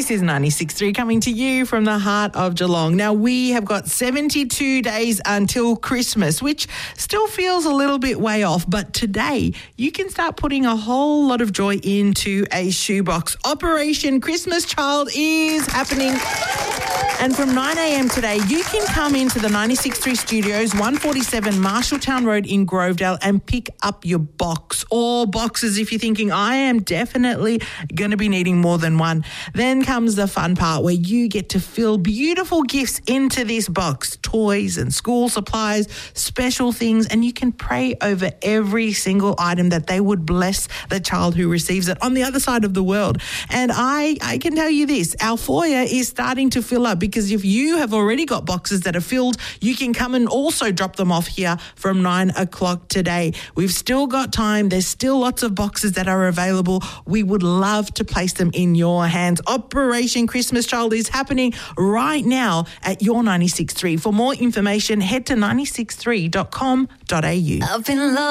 This is 96.3 coming to you from the heart of Geelong. Now, we have got 72 days until Christmas, which still feels a little bit way off. But today, you can start putting a whole lot of joy into a shoebox. Operation Christmas Child is happening. And from 9 a.m. today, you can come into the 96.3 studios, 147 Marshalltown Road in Grovedale, and pick up your box or boxes if you're thinking, I am definitely going to be needing more than one. Then comes the fun part where you get to fill beautiful gifts into this box, toys and school supplies, special things, and you can pray over every single item that they would bless the child who receives it on the other side of the world. And I can tell you this, our foyer is starting to fill up, because if you have already got boxes that are filled, you can come and also drop them off here from 9 o'clock today. We've still got time. There's still lots of boxes that are available. We would love to place them in your hands. Operation Christmas Child is happening right now at your 96.3. For more information, head to 963.com.au.